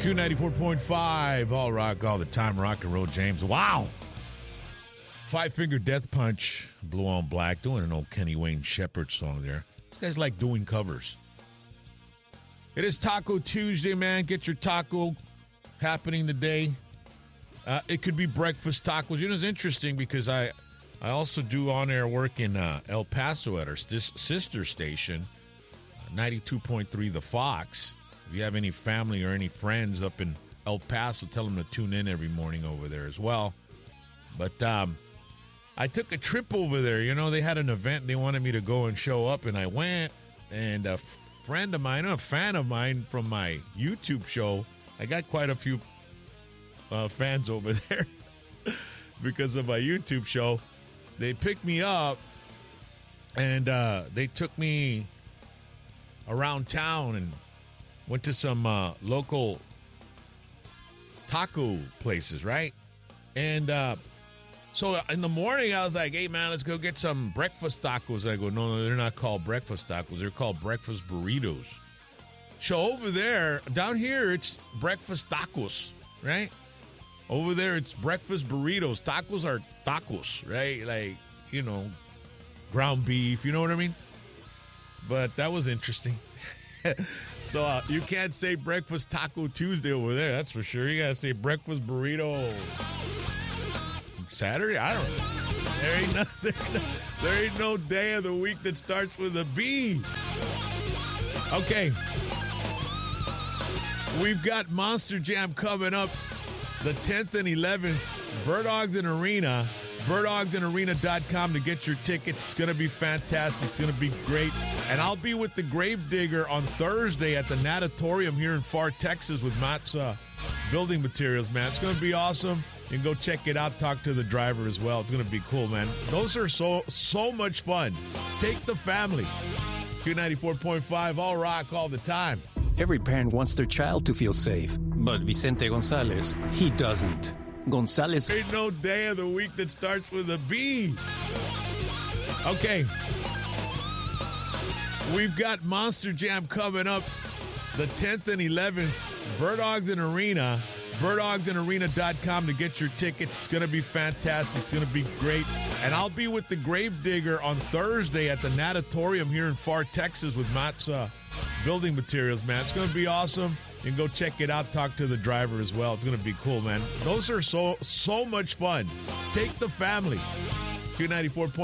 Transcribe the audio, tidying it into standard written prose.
Q94.5, all rock, all the time, rock and roll, James. Wow. Five Finger Death Punch, Blue on Black, doing an old Kenny Wayne Shepherd song there. These guys like doing covers. It is Taco Tuesday, man. Get your taco happening today. It could be breakfast tacos. You know, it's interesting because I also do on-air work in El Paso at our sister station, 92.3 The Fox. If you have any family or any friends up in El Paso, tell them to tune in every morning over there as well. But I took a trip over there. You know, they had an event. They wanted me to go and show up, and I went. And a friend of mine, a fan of mine from my YouTube show, I got quite a few fans over there because of my YouTube show. They picked me up, and they took me around town and went to some local taco places, right? And so in the morning, I was like, hey, man, let's go get some breakfast tacos. And I go, no, they're not called breakfast tacos. They're called breakfast burritos. So over there, down here, it's breakfast tacos, right? Over there, it's breakfast burritos. Tacos are tacos, right? Like, you know, ground beef, you know what I mean? But that was interesting. So you can't say breakfast Taco Tuesday over there, that's for sure. You got to say breakfast burrito Saturday? I don't know. There ain't no day of the week that starts with a B. Okay. We've got Monster Jam coming up the 10th and 11th, Bird Ogden Arena. BirdOgdenArena.com to get your tickets. It's going to be fantastic. It's going to be great. And I'll be with the Gravedigger on Thursday at the Natatorium here in Far, Texas with Matt's building materials, man. It's going to be awesome. You can go check it out. Talk to the driver as well. It's going to be cool, man. Those are so much fun. Take the family. Q94.5, all rock, all the time. Every parent wants their child to feel safe, but Vicente Gonzalez, he doesn't. Gonzalez. Ain't no day of the week that starts with a B. Okay. We've got Monster Jam coming up the 10th and 11th, Bird Ogden Arena. BirdOgdenArena.com to get your tickets. It's going to be fantastic. It's going to be great. And I'll be with the Gravedigger on Thursday at the Natatorium here in Far, Texas with Matt's building materials, man. It's going to be awesome. You can go check it out. Talk to the driver as well. It's going to be cool, man. Those are so much fun. Take the family. Q94.